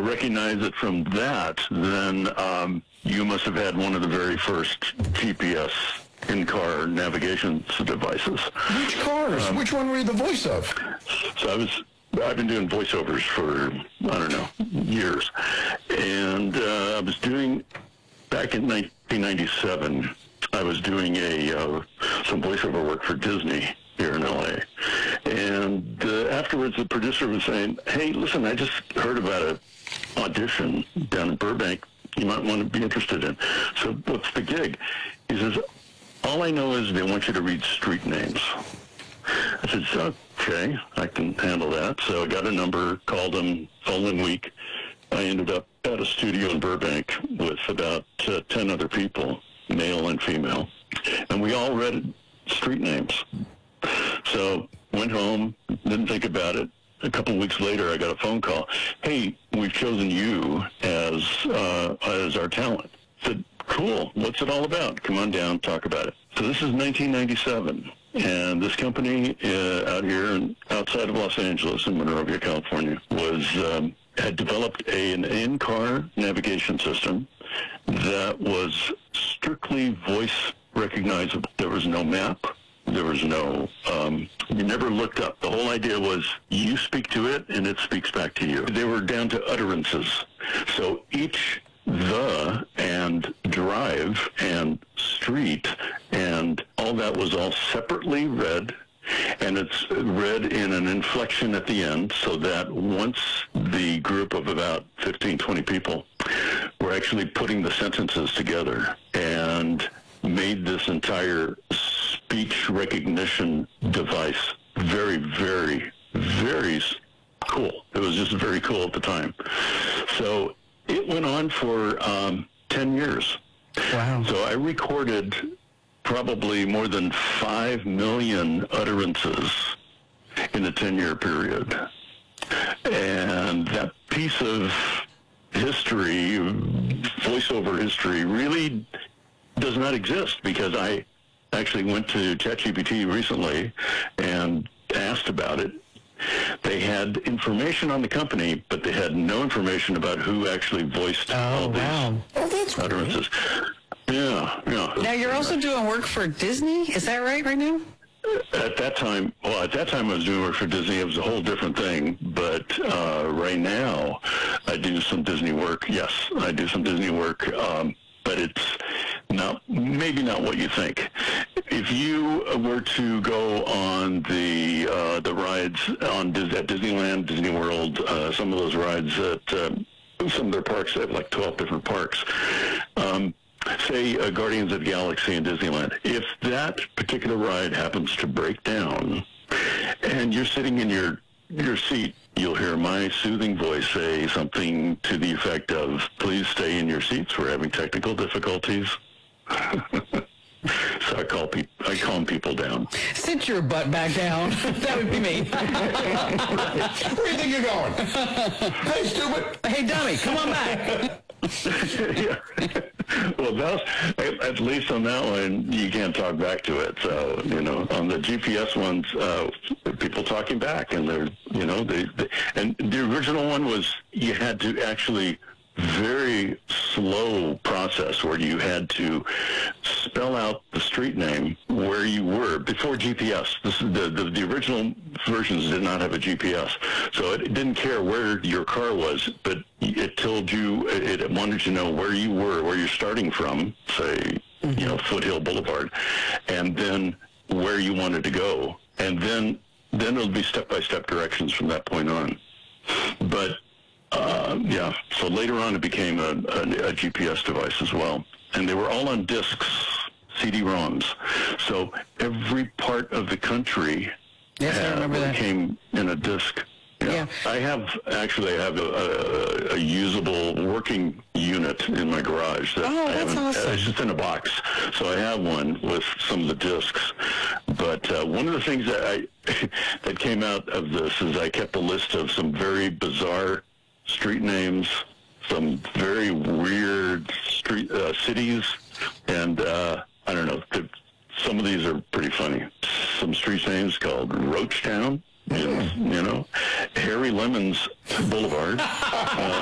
recognize it from that, then you must have had one of the very first GPS in-car navigation devices. Which cars? Which one were you the voice of? So I've been doing voiceovers for, I don't know, years. And I was doing, back in 1997, I was doing some voiceover work for Disney here in L.A. And afterwards, the producer was saying, hey, listen, I just heard about an audition down in Burbank you might want to be interested in. So what's the gig? He says, all I know is they want you to read street names. I said, okay, I can handle that. So I got a number, called them, following week. I ended up at a studio in Burbank with about 10 other people, male and female, and we all read street names. So went home, didn't think about it. A couple of weeks later, I got a phone call. Hey, we've chosen you as our talent. I said, cool, what's it all about? Come on down, talk about it. So this is 1997, and this company out here outside of Los Angeles in Monrovia, California, had developed an in-car navigation system that was strictly voice recognizable. There was no map. There was no, you never looked up. The whole idea was you speak to it and it speaks back to you. They were down to utterances. So each the and drive and street and all that was all separately read, and it's read in an inflection at the end, so that once the group of about 15, 20 people were actually putting the sentences together and made this entire speech recognition device very, very, very cool. It was just very cool at the time. So it went on for 10 years. Wow. So I recorded probably more than 5 million utterances in a 10-year period. And that piece of history, voiceover history, really does not exist, because I actually went to ChatGPT recently and asked about it. They had information on the company, but they had no information about who actually voiced all these utterances. Yeah. Now, you're also doing work for Disney? Is that right now? At that time I was doing work for Disney. It was a whole different thing. But right now, I do some Disney work. Yes, I do some Disney work. But it's maybe not what you think. If you were to go on the rides at Disneyland, Disney World, some of those rides at some of their parks, they have like 12 different parks. Say Guardians of the Galaxy in Disneyland. If that particular ride happens to break down and you're sitting in your seat, you'll hear my soothing voice say something to the effect of, please stay in your seats, we're having technical difficulties. So I calm people down. Sit your butt back down. That would be me. Where do you think you're going? Hey, stupid. Hey, dummy, come on back. Yeah. Well, at least on that one, you can't talk back to it. So, on the GPS ones, people talking back, and and the original one was you had to actually very slow process where you had to spell out the street name where you were before GPS. This is the original versions did not have a GPS, so it didn't care where your car was, but it told you, it wanted to know where you were, where you're starting from, say, Foothill Boulevard, and then where you wanted to go, and then it'll be step-by-step directions from that point on. But so later on it became a GPS device as well. And they were all on discs, CD-ROMs. So every part of the country came in a disc. Yeah. I have a usable working unit in my garage. That's awesome. It's just in a box. So I have one with some of the discs. But one of the things that that came out of this is I kept a list of some very bizarre street names, some very weird cities, and I don't know, some of these are pretty funny. Some street names called Roachtown, Harry Lemon's Boulevard.